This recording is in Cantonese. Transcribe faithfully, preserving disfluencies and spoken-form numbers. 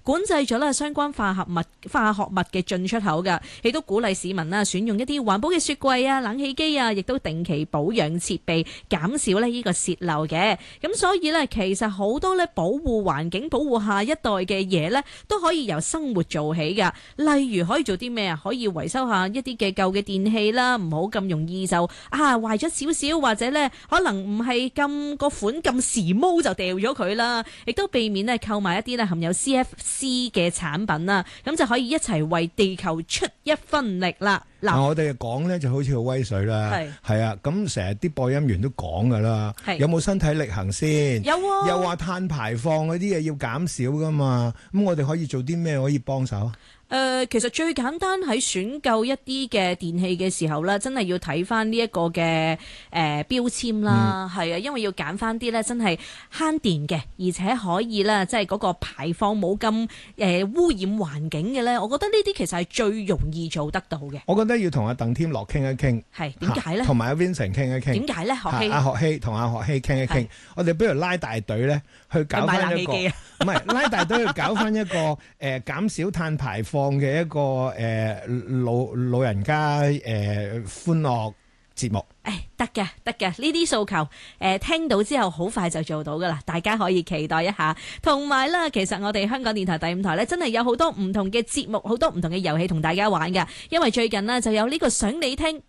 管制咗咧相關化合物、化學物嘅進出口㗎，亦都鼓勵市民啦選用一啲環保嘅雪櫃啊、冷氣機啊，亦都定期保養設備，減少咧呢個洩漏嘅。咁所以咧，其實好多咧保護環境、保護下一代嘅嘢咧，都可以由生活做起㗎。例如可以做啲咩啊？可以維修下一啲嘅舊嘅電器啦，唔好咁容易就啊壞咗少少，或者咧可能唔係咁個款咁時髦就掉咗佢啦。亦都避免咧購買一啲咧含有 C F C 嘅產品啦，咁就可以一齊為地球出一分力啦。嗱， 我哋講咧就好似好威水啦，係係啊，咁成日啲播音員都講噶啦，有冇身體力行先？ 有喎， 又話碳排放嗰啲嘢要減少噶嘛，咁我哋可以做啲咩可以幫手啊？ 誒、呃，其實最簡單喺選購一啲嘅電器嘅時候咧，真係要睇翻呢一個嘅誒、呃、標籤啦，係、嗯、啊，因為要揀翻啲咧真係慳電嘅，而且可以咧即係嗰個排放冇咁誒污染環境嘅咧，我覺得呢啲其實係最容易做得到嘅。 我覺得要同阿鄧添樂傾一傾， 係點解咧？ 同埋阿 Vincent 傾一傾， 點解咧？學希阿學希同阿學希傾一傾，我哋不如拉大隊咧去搞翻一個，唔係拉大隊去搞翻一個誒、呃、減少碳排放嘅一個誒、呃、老老人家誒、呃、歡樂節目。 誒，得嘅，得嘅，呢啲訴求誒、呃、聽到之後好快就做到噶啦，大家可以期待一下。同埋啦，其實我哋香港電台第五台咧，真係有好多唔同嘅節目，好多唔同嘅遊戲同大家玩噶。因為最近呢，就有呢個想你聽